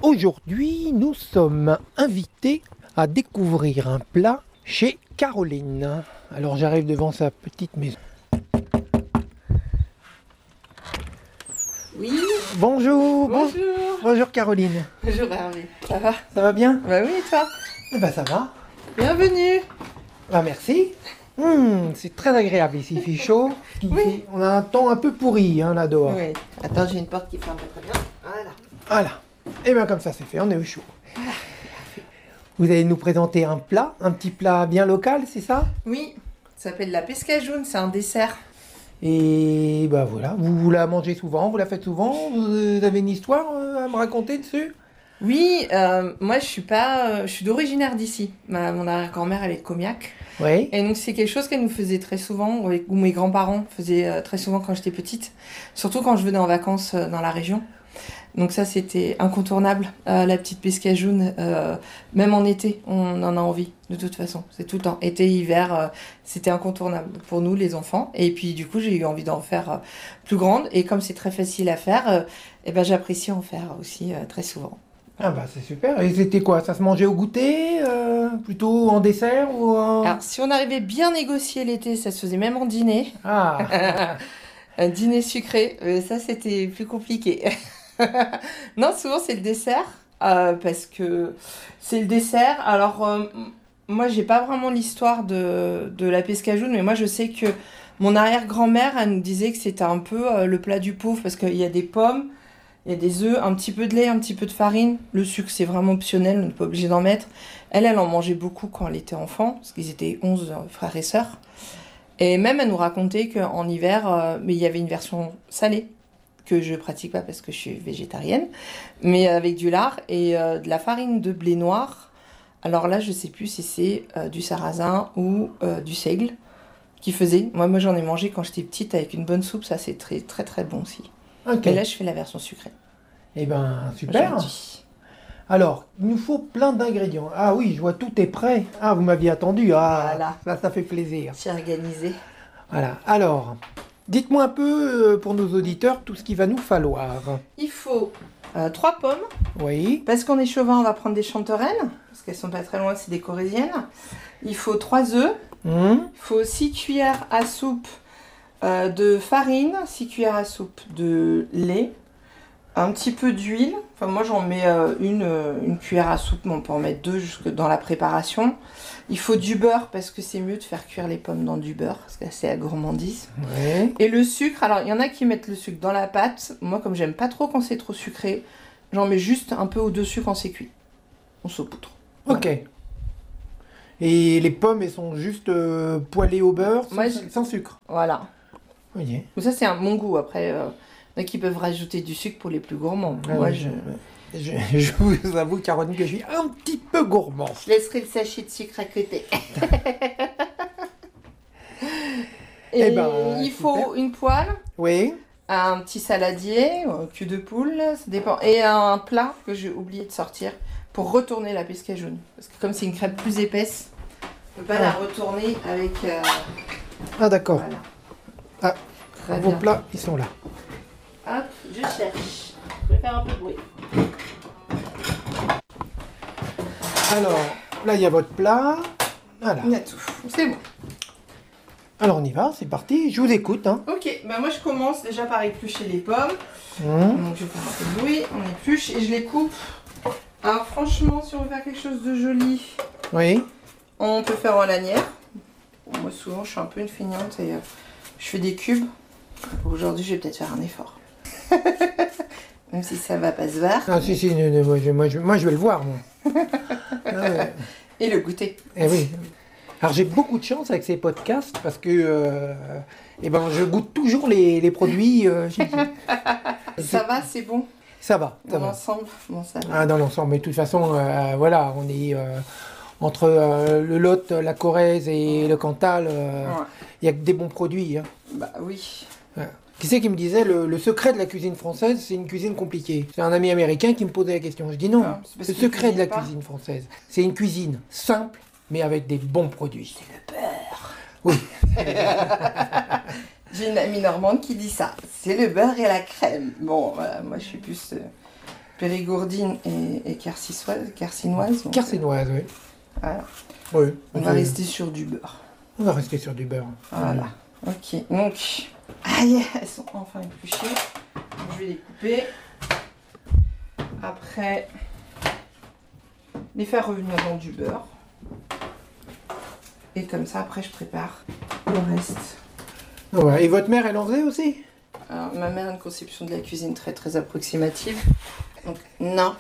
Aujourd'hui, nous sommes invités à découvrir un plat chez Caroline. Alors j'arrive devant sa petite maison. Oui, Bonjour. bonjour. Bonjour Caroline. Bonjour Hervé. Ça va? Ça va bien? Bah oui, et toi? Ça va. Bienvenue. Merci. C'est très agréable ici, il fait chaud. Oui. On a un temps un peu pourri là dehors. Oui. Attends, j'ai une porte qui ferme pas très bien. Voilà. Voilà. Et bien comme ça c'est fait, on est au chaud. Vous allez nous présenter un plat, un petit plat bien local, c'est ça? Oui, ça s'appelle la pescajoune, c'est un dessert. Et bah voilà, vous la mangez souvent, vous la faites souvent, vous avez une histoire à me raconter dessus? Oui, moi je suis d'originaire d'ici. Mon arrière-grand-mère elle est de Comiac. Oui. Et donc c'est quelque chose qu'elle nous faisait très souvent, ou mes grands-parents faisaient très souvent quand j'étais petite. Surtout quand je venais en vacances dans la région. Donc ça c'était incontournable, la petite pescajoune, même en été, on en a envie de toute façon, c'est tout le temps, été, hiver, c'était incontournable pour nous les enfants, et puis du coup j'ai eu envie d'en faire plus grande, et comme c'est très facile à faire, et ben j'apprécie en faire aussi très souvent. Ah bah c'est super, et c'était quoi? Ça se mangeait au goûter, plutôt en dessert ou en... Alors si on arrivait bien négocier l'été, ça se faisait même en dîner, Ah, un dîner sucré, ça c'était plus compliqué. Non, souvent c'est le dessert, parce que c'est le dessert. Alors, moi j'ai pas vraiment l'histoire de la pescajoune, mais moi je sais que mon arrière-grand-mère, elle nous disait que c'était un peu le plat du pauvre, parce qu'il y a des pommes, il y a des œufs, un petit peu de lait, un petit peu de farine. Le sucre c'est vraiment optionnel, on n'est pas obligé d'en mettre. Elle en mangeait beaucoup quand elle était enfant, parce qu'ils étaient 11 frères et sœurs. Et même elle nous racontait qu'en hiver, mais il y avait une version salée que je pratique pas parce que je suis végétarienne, mais avec du lard et de la farine de blé noir. Alors là, je sais plus si c'est du sarrasin ou du seigle qui faisait. Moi, j'en ai mangé quand j'étais petite avec une bonne soupe, ça c'est très très très bon aussi. ok. Mais là, je fais la version sucrée. Eh ben super. Aujourd'hui. Alors, il nous faut plein d'ingrédients. Ah oui, je vois tout est prêt. Ah, vous m'aviez attendu. Ah, Voilà. ça fait plaisir. J'ai organisé. Voilà. Alors, dites-moi un peu pour nos auditeurs tout ce qu'il va nous falloir. Il faut 3 pommes. Oui. Parce qu'on est chauvin, on va prendre des chanterelles, parce qu'elles sont pas très loin, c'est des corésiennes. Il faut 3 œufs. Il faut 6 cuillères à soupe de farine, 6 cuillères à soupe de lait, un petit peu d'huile. Enfin, moi, j'en mets une cuillère à soupe, mais on peut en mettre 2 jusque dans la préparation. Il faut du beurre, parce que c'est mieux de faire cuire les pommes dans du beurre, parce que c'est la gourmandise. Oui. Et le sucre, alors il y en a qui mettent le sucre dans la pâte. Moi, comme j'aime pas trop quand c'est trop sucré, j'en mets juste un peu au-dessus quand c'est cuit. On saupoudre. Ok. Et les pommes, elles sont juste poêlées au beurre, Moi, sans sucre. Voilà. Oui. Mais ça, c'est un bon goût. Après, il y en a qui peuvent rajouter du sucre pour les plus gourmands. Ah Moi, oui, je vous avoue, Caroline, que je suis un petit peu gourmand. je laisserai le sachet de sucre à côté. Et Eh ben, il faut super. une poêle, Oui. un petit saladier, un cul de poule, ça dépend, et un plat que j'ai oublié de sortir pour retourner la pescajoune. Parce que comme c'est une crêpe plus épaisse, on ne peut pas la retourner avec... Ah d'accord. Voilà. Ah, Très vos bien. plats, ils sont là. Hop, je cherche. Je vais faire un peu de bruit. Alors, là, il y a votre plat. Voilà. Il y a tout. C'est bon. Alors, on y va, c'est parti. Je vous écoute. Hein. Ok, bah moi je commence déjà par éplucher les pommes. Hum. Donc je vais faire un peu de bruit. On épluche et je les coupe. Alors franchement, si on veut faire quelque chose de joli, Oui. on peut faire en lanière. Bon, moi souvent je suis un peu une feignante et je fais des cubes. Aujourd'hui je vais peut-être faire un effort. Même si ça va pas se voir. Ah si, moi, je vais le voir, moi. Ah, ouais. Et le goûter. Eh oui. Alors, j'ai beaucoup de chance avec ces podcasts parce que eh ben, je goûte toujours les produits. Ça va, c'est bon. Ça va, ça Dans va. l'ensemble, bon ça va. Ah, dans l'ensemble, mais de toute façon, voilà, on est entre le Lot, la Corrèze et le Cantal, il y a que des bons produits. Hein. Bah oui. Qui c'est qui me disait le secret de la cuisine française, c'est une cuisine compliquée. C'est un ami américain qui me posait la question. Je dis non, Ah, c'est parce le qu'il secret de la cuisine pas. cuisine française, c'est une cuisine simple, mais avec des bons produits. C'est le beurre. Oui. J'ai une amie normande qui dit ça. C'est le beurre et la crème. Bon, voilà, moi je suis plus Périgourdine et carcinoise. Donc, Carcinoise, oui. Voilà. Oui. On va rester sur du beurre. On va rester sur du beurre. Voilà. Ok. Donc, aïe, elles sont enfin épluchées. Donc, je vais les couper. Après, les faire revenir dans du beurre. Et comme ça, après, je prépare le reste. Ouais. Et votre mère, elle en faisait aussi? Alors, ma mère a une conception de la cuisine très très approximative. Donc, non.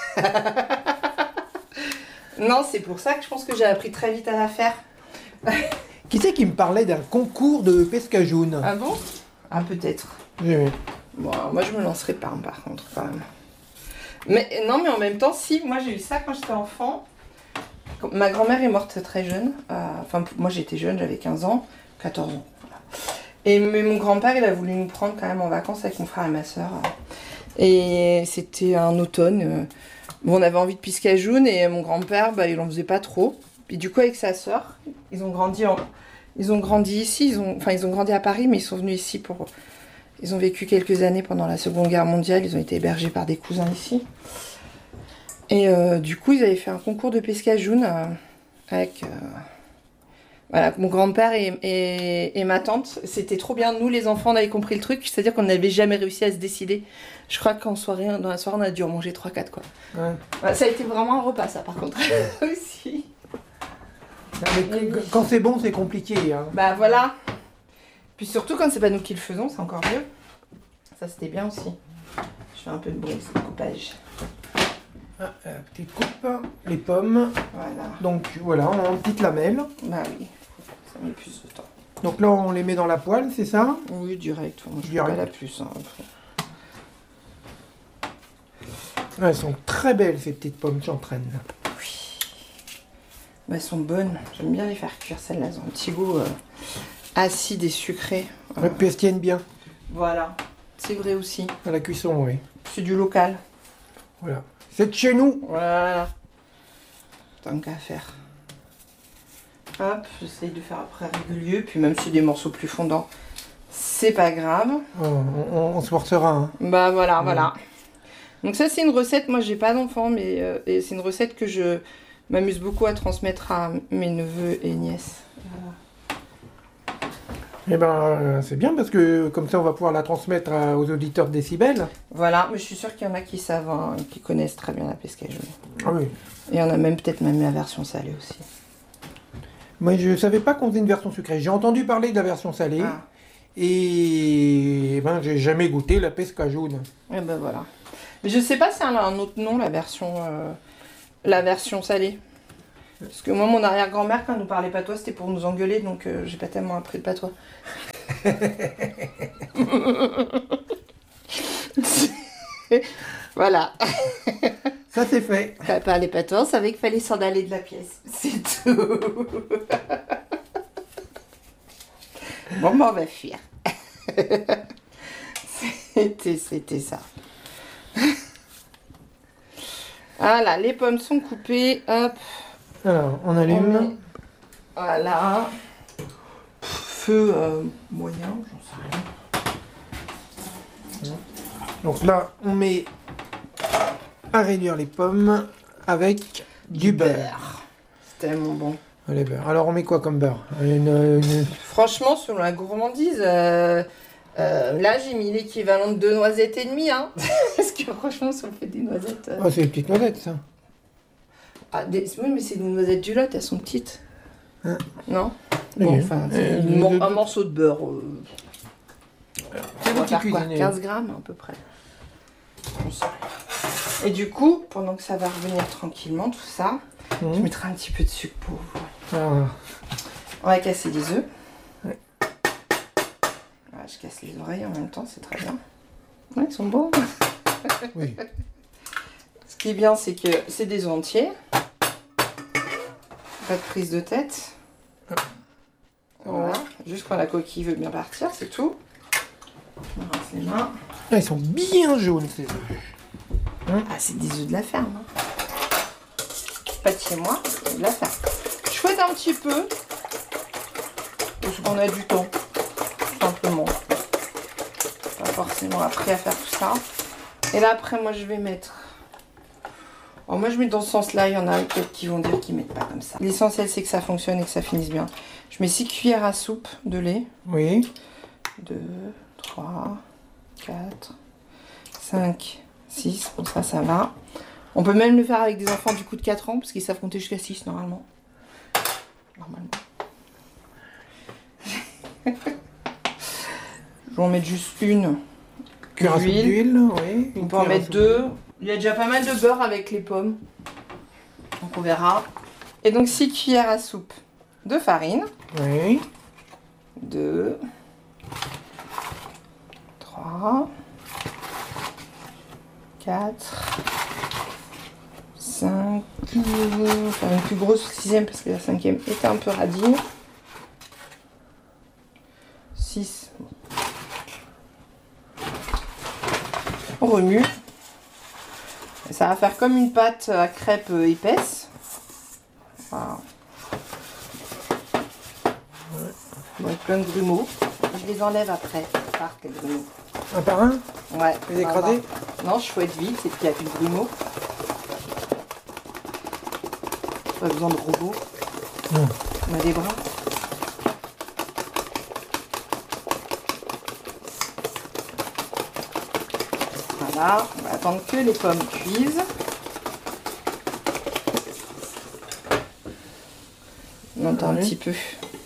Non, c'est pour ça que je pense que j'ai appris très vite à la faire. Qui c'est qui me parlait d'un concours de pescajoun? Ah bon? Ah, peut-être. Oui, oui. Bon, alors, moi, je me lancerai pas, par contre, quand même. Mais non, mais en même temps, si, moi, j'ai eu ça quand j'étais enfant. Ma grand-mère est morte très jeune. Enfin, moi, j'étais jeune, j'avais 15 ans, 14 ans. Voilà. Mais mon grand-père, il a voulu nous prendre quand même en vacances avec mon frère et ma soeur. Et c'était un automne. Bon, on avait envie de piscajoun et mon grand-père, bah, il en faisait pas trop. Et du coup, avec sa soeur, ils ont grandi ici. Ils ont grandi à Paris, mais ils sont venus ici pour... Ils ont vécu quelques années pendant la Seconde Guerre mondiale. Ils ont été hébergés par des cousins ici. Et du coup, ils avaient fait un concours de pescajoun avec... Voilà, mon grand-père et ma tante, c'était trop bien. Nous, les enfants, on avait compris le truc, c'est-à-dire qu'on n'avait jamais réussi à se décider. Je crois dans la soirée, on a dû en manger 3-4, quoi. Ouais. Ouais, ça a été vraiment un repas, ça, par contre, aussi. Mais quand c'est bon, c'est compliqué. Hein. Bah voilà. Puis surtout, quand c'est pas nous qui le faisons, c'est encore mieux. Ça, c'était bien aussi. Je fais un peu de bruit, c'est le coupage. Ah, petite coupe, les pommes. Voilà. Donc voilà, en petites lamelles. Bah oui, ça met plus de temps. Donc là, on les met dans la poêle, c'est ça? Oui, direct. Moi, je direct. fais pas la plus. Hein, elles sont très belles, ces petites pommes chantraines. Oui. Bah, elles sont bonnes. J'aime bien les faire cuire, celles-là. Elles ont un petit goût acide et sucré. Ouais, puis elles se tiennent bien. Voilà. C'est vrai aussi. À la cuisson, oui. C'est du local. Voilà. C'est de chez nous. Voilà. Tant qu'à faire. Hop, j'essaye de faire après régulier. Puis même si c'est des morceaux plus fondants, c'est pas grave. Oh, on se forcera. Hein. Bah voilà, voilà. Donc ça, c'est une recette. Moi, j'ai pas d'enfant, mais et c'est une recette que je m'amuse beaucoup à transmettre à mes neveux et nièces. Voilà. Eh ben, c'est bien parce que comme ça, on va pouvoir la transmettre aux auditeurs de Décibel. Voilà, mais je suis sûre qu'il y en a qui savent, hein, qui connaissent très bien la pescajoun. Ah oui. Et il y en a même peut-être même la version salée aussi. Moi, je savais pas qu'on faisait une version sucrée. J'ai entendu parler de la version salée. Ah. Et ben, j'ai jamais goûté la pescajoun. Et ben voilà. Mais je sais pas si elle a un autre nom, la version salée. Parce que moi, mon arrière-grand-mère, quand elle nous parlait patois, c'était pour nous engueuler, donc j'ai pas tellement appris le patois. Voilà. Ça, c'est fait. Quand elle parlait patois, on savait qu'il fallait s'en aller de la pièce. C'est tout. Bon, ben, on va fuir. C'était ça. Voilà, les pommes sont coupées. Hop. Alors, on allume. Voilà. Feu moyen, j'en sais rien. Donc là, on met à réduire les pommes avec du beurre. C'est tellement bon. Le beurre. Alors, on met quoi comme beurre? Franchement, selon la gourmandise, là, j'ai mis l'équivalent de 2 noisettes et demie. Hein. Parce que franchement, si on fait des noisettes... Oh, c'est des petites noisettes, ça. Ah, oui, mais c'est des noisettes du Lot, elles sont petites. Hein? Non? Oui. Bon, enfin, un morceau de beurre. C'est on va faire quoi, 15 grammes à peu près. Et du coup, pendant que ça va revenir tranquillement, tout ça, je mettrai un petit peu de sucre pour vous. Ah. On va casser des œufs. Ouais. Voilà, je casse les oreilles en même temps, c'est très bien. Ouais, ils sont beaux. Oui. Ce qui est bien, c'est que c'est des œufs entiers. Pas de prise de tête. Voilà. Juste quand la coquille veut bien partir, c'est tout. Je me rince les mains. Là, ils sont bien jaunes, ces œufs. Ah, c'est des œufs de la ferme. Hein. Pas de chez moi, c'est de la ferme. Je fouette un petit peu. Parce qu'on a du temps. Tout simplement. Pas forcément appris à faire tout ça. Et là, après, moi, je vais mettre... Alors, moi, je mets dans ce sens-là. Il y en a peut-être qui vont dire qu'ils mettent pas comme ça. L'essentiel, c'est que ça fonctionne et que ça finisse bien. Je mets 6 cuillères à soupe de lait. Oui. 2, 3, 4, 5, 6. Bon, ça va. On peut même le faire avec des enfants du coup de 4 ans, parce qu'ils savent compter jusqu'à 6, normalement. Je vais en mettre juste une. Cuillère d'huile, oui. On peut en mettre 2. Il y a déjà pas mal de beurre avec les pommes. Donc on verra. Et donc 6 cuillères à soupe de farine. Oui. 2, 3, 4, 5, faire une plus grosse 6e parce que la 5e était un peu radine. 6. On remue. Et ça va faire comme une pâte à crêpes épaisse. Voilà. Donc plein de grumeaux. Je les enlève après. Les grumeaux. Un par un? Ouais. Les écraser? Non, je fouette vite et puis il n'y a plus de grumeaux. Pas besoin de robot. On a des bras. Voilà, on va attendre que les pommes cuisent. On entend un petit peu